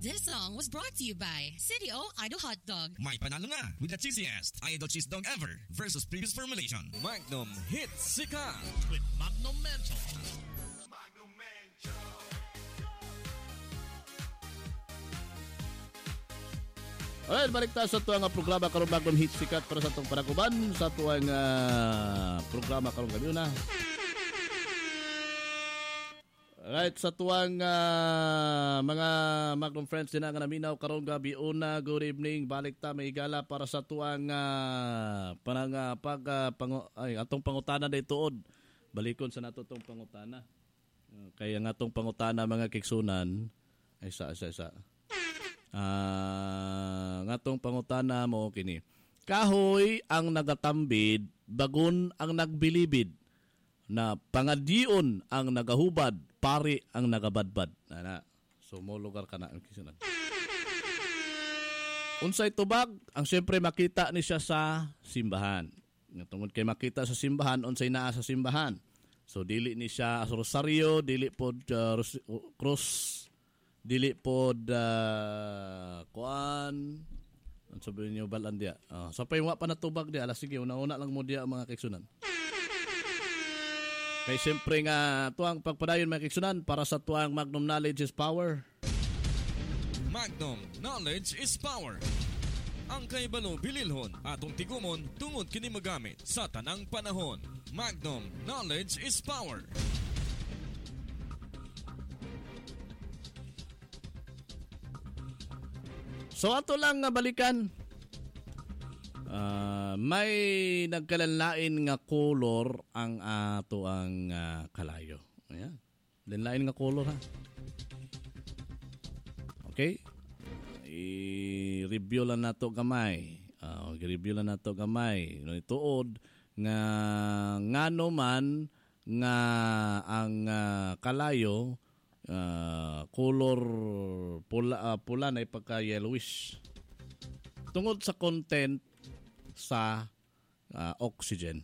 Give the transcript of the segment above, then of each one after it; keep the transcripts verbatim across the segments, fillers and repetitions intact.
This song was brought to you by City O Idol Hot Dog. May panalo nga with the cheesiest Idol Cheese Dog ever versus previous formulation. Magnum Hits Sikat with Magnum Mental. Magnum Mental. Alright, balik tayo sa tuwang programa karong Magnum Hits Sikat para sa itong panaguban sa tuwang uh, programa karong gabi na. Alright, sa tuwang uh, mga Magnum friends din nga naminaw karong gabi una, good evening, balik ta may gala para sa tuwang uh, panang uh, pag uh, pang, ay, atong pangutana na ituod. Balikon sa nato tong pangutana. Uh, kaya nga atong pangutana mga kiksunan ay sa isa isa. Ah, uh, ngatong pangutana mo kini. Kahoy ang nagatambid, bagon ang nagbilibid. Na pangadion ang nagahubad, pari ang nagabadbad. Ana. So mo lugar kana ang kisunan. Unsay tubag? Ang siyempre makita ni siya sa simbahan. Tungod kay makita sa simbahan, unsay naa sa simbahan. So dili ni siya sa rosaryo, dili pod uh, cross, dili pod uh, kuan. Ang sabihin niyo balan dia. Uh, sa pay wa pa natubag dia, ala sige una-una lang mo dia mga kiksunan. Kay siyempre nga tuang pagpadayon mga kiksunan para sa tuang Magnum Knowledge is Power. Magnum Knowledge is Power. Ang kaibalo bililhon atong tigumon tungod kini magamit sa tanang panahon. Magnum Knowledge is Power. So ato lang nga balikan. Uh, may nagkalanlain nga color ang ato ang uh, kalayo. Ayan. Lanlain nga color ha. Okay? I-review lang nato gamay. Uh, i-review lang nato gamay. Ituod nga ngano man nga ang uh, kalayo uh, color pula uh, pula na ipagka yellowish. Tungod sa content sa uh, oxygen.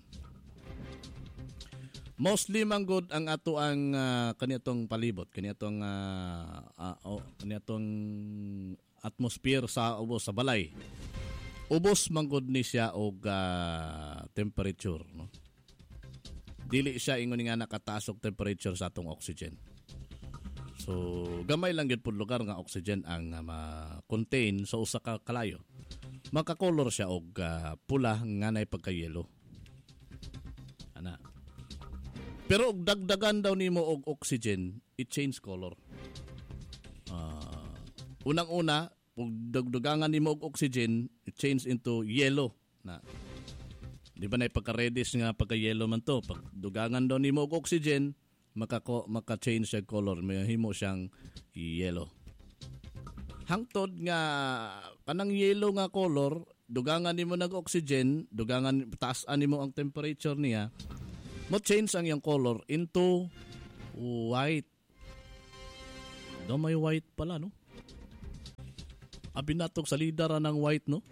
Mostly manggod ang ato ang uh, kaniyatong palibot, kaniyatong uh, uh, oh, kaniyatong atmosphere sa ubos sa balay. Ubos manggod ni siya og uh, temperature, no? Dili siya ingon nga nakataas og temperature sa atong oxygen. So gamay lang gyud pud lugar nga oxygen ang uh, ma-contain sa usa ka kalayo. Makakolor siya og uh, pula nga nay pagka-yellow. Ana. Pero og dagdagan daw nimo og oxygen, it change color. Uh, unang-una, pag dagdagan nimo og oxygen, it change into yellow. Na. Di ba nay pagka-reddish nga pagka-yellow man to? Pag dugangan daw nimo og oxygen, makako maka-change siya color, may himo siyang yellow. Hangtod nga kanang yellow nga color, dugangan nimo nag oxygen, dugangan taasan nimo ang temperature niya, mo change ang yung color into white. Do may white pala, no? Abi natog salida ra ng white, no?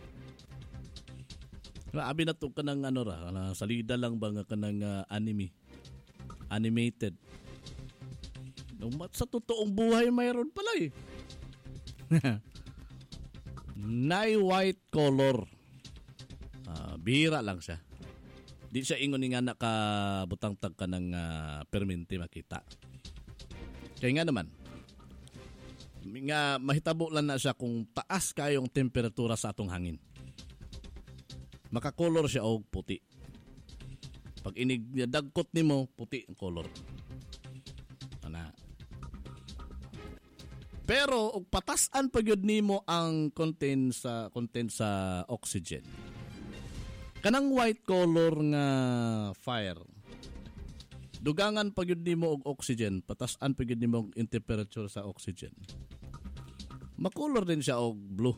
Abi natog kanang ano ra, salida lang ba nga kanang uh, anime. Animated. No, sa totoong buhay mayroon pala eh. Nay white color. Uh, bihira lang siya. Di siya ingon nga nakabutang tag ka ng uh, perminti makita. Kaya nga naman, nga mahitabo lang na siya kung taas kayong temperatura sa atong hangin. Makakolor siya og puti. Pag inig dagkot nimo, puti ang color. Ana. Pero og patasan pa gyud nimo ang content sa content sa oxygen. Kanang white color nga fire. Dugangan pa gyud nimo og oxygen, patasan pa gyud nimo og temperature sa oxygen. Makolor din siya og blue.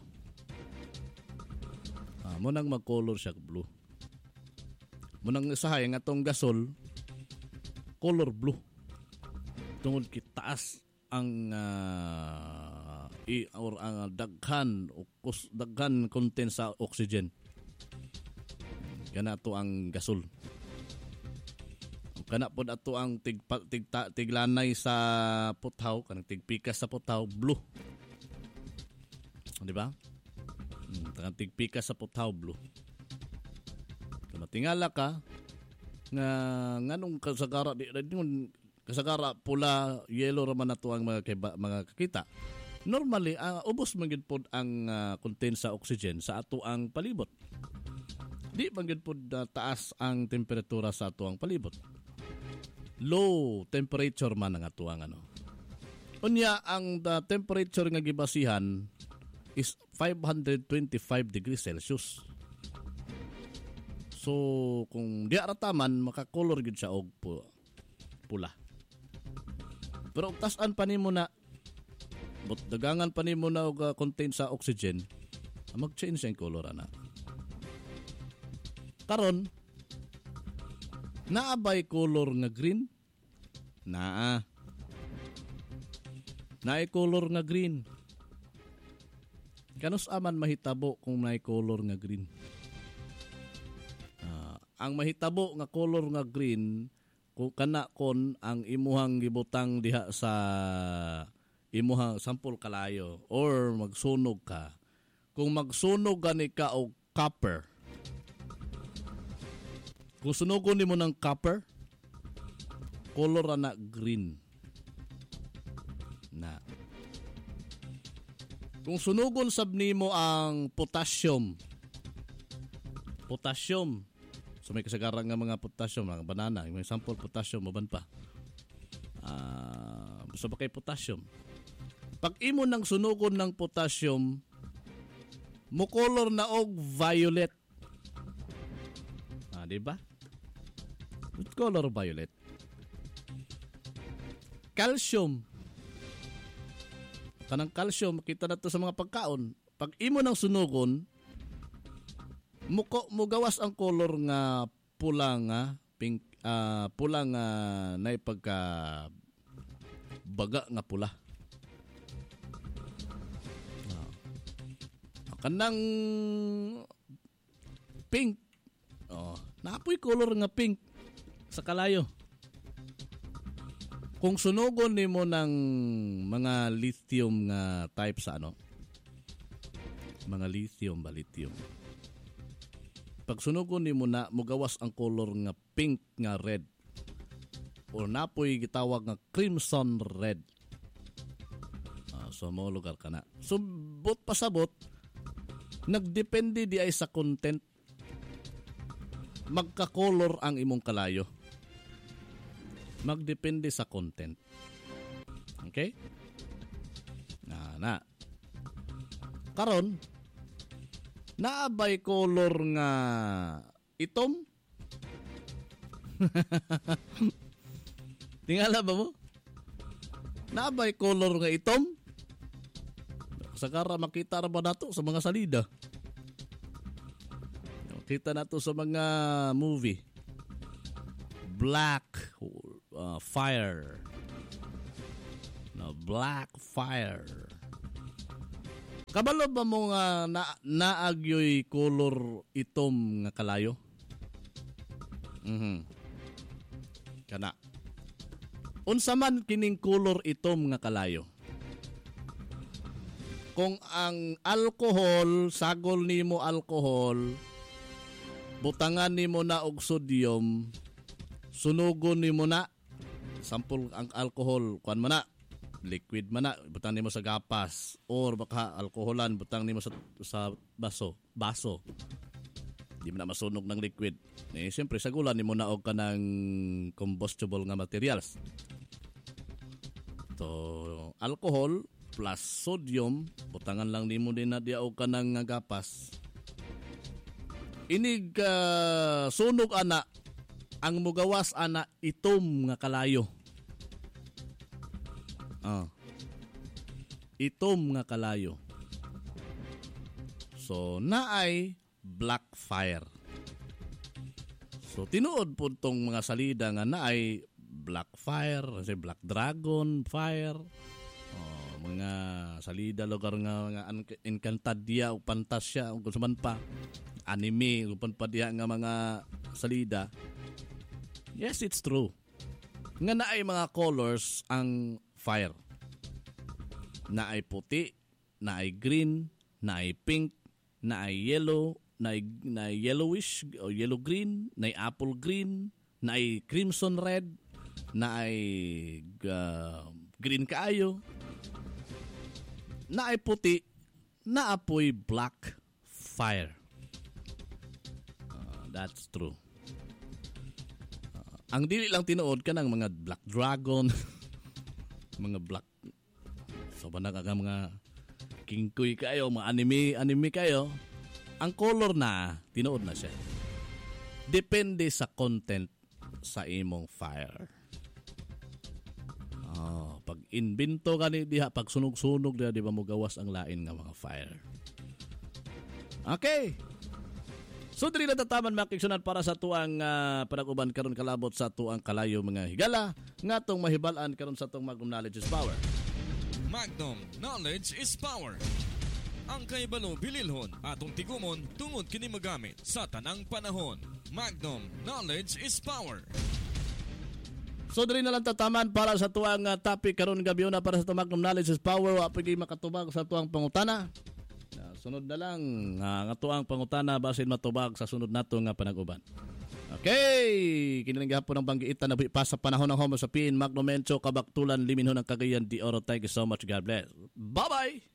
Ah, mo nang magcolor siya og blue. Mo nang isahay nga tong gasol color blue. Tungod kay taas ang uh, i or ang uh, daghan o kus, daghan content sa oxygen. Kana to ang gasol. Kana pod ato ang tig, tig tiglanay sa puthaw, kanang tigpikas sa puthaw blue. Di ba? Hmm, tangang tigpika sa putaw blue. Kung matingala ka, nga nganong kasagara, di, di, kasagara pula, yellow raman na to ang mga, kiba, mga kakita. Normally, uh, ubos man gid pod ang uh, content sa oxygen sa ato ang palibot. Di man gid pod uh, taas ang temperatura sa ato ang palibot. Low temperature man ang ato ang ano. Unya ang uh, temperature nga gibasihan is five hundred twenty-five degrees Celsius. So kung di arataman makakolor gid siya og pu- pula. Pero tas-an pa nimo na but dagangan pa nimo na og uh, contain sa oxygen, mag-change ang color ana. Karon naabay color nga green? Naa. Naay color nga green. Kanus aman mahitabo kung naay color nga green? Uh, ang mahitabo nga color nga green kung kana kon ang imuhang gibutang diha sa imuhang sampol kalayo or magsunog ka. Kung magsunog gani ka og copper, kung sunugon nimo ng copper, color na green. Na. Kung sunugon sab nimo ang potassium, potassium, so may kasagaran nga mga potassium, mga banana, may sample potassium, maban pa. Ah, uh, basta ba kay potassium? Pag imo nang sunugon ng potassium, mo color na og violet. Ah, di ba? What color violet? Calcium. Kanang calcium, makita na to sa mga pagkaon. Pag imo nang sunugon, mo, mo gawas ang color nga pula nga, pink, uh, pula nga na ipagka baga nga pula. Kanang pink. Oh, naapoy color nga pink sa kalayo. Kung sunugon nimo ng mga lithium nga type sa ano? Mga lithium ba lithium? Pag sunugon nimo na mugawas ang color nga pink nga red. O napoy gitawag nga crimson red. Ah, so mo lugar kana. So bot pasabot nagdepende di ay sa content. Magka-color ang imong kalayo. Magdepende sa content. Okay? Na na. Karon naabay color nga itom. Tingala ba mo? Naabay color nga itom. Sagara makita ra ba nato sa mga salida? Kita nato sa mga movie. Black uh, Fire. No, Black Fire. Kabalo ba mo nga na, naagyoy color itom nga kalayo? Mhm. Kana. Unsa man kining color itom nga kalayo? Kung ang alcohol, sagol nimo alcohol, butangan nimo na og sodium, sunugon nimo na, sampol ang alcohol, kuan man na, liquid man na, butang nimo sa gapas, or baka alkoholan, butang nimo sa, sa baso, baso. Di mo na masunog ng liquid. Eh, siyempre, sagulan nimo na og kanang combustible nga materials. So, alcohol, plus sodium, butangan lang nimo din na diaw ka ng gapas. Inig uh, sunog ana, ang mugawas ana itom nga kalayo. Ah. Itom nga kalayo. So naay black fire. So tinuod po tong mga salida nga naay black fire, kasi black dragon fire. Mga salida lugar nga nga Encantadia o Fantasia o kung saan pa anime o panpadya nga mga salida. Yes, it's true. Nga naay mga colors ang fire. Naay puti, naay green, na ay pink, na ay yellow, na ay, na ay yellowish o yellow green, na ay apple green, na ay crimson red, na ay uh, green kaayo, na ay puti, na apoy black fire. Uh, that's true. Uh, ang dili lang tinuod ka ng mga black dragon, mga black, so ba na ka mga kingkoy kayo, mga anime, anime kayo, ang color na, tinuod na siya. Depende sa content sa imong fire. Oh, pag inbinto ka ni diha, pag sunog-sunog diha, di ba mo gawas ang lain nga mga fire. Okay. So diri na tataman makiksunan para sa tuang uh, panag-uban karon kalabot sa tuang kalayo mga higala nga tong mahibal-an karon sa tuang Magnum Knowledge is Power. Magnum Knowledge is Power. Ang kahibalo bililhon atong tigumon tungod kini magamit sa tanang panahon. Magnum Knowledge is Power. So diri na lang tataman para sa tuang uh, topic karon gabi na para sa tuang Magnum Knowledge is Power wa pagi makatubag sa tuang pangutana. Uh, sunod na lang uh, nga tuang pangutana basin matubag sa sunod nato nga panag-uban. Okay, kinilang gihapon ang banggiitan na pa sa panahon ng Homo sapien Magnum Mencho kabaktulan liminhon ang Cagayan de Oro. Thank you so much. God bless. Bye-bye.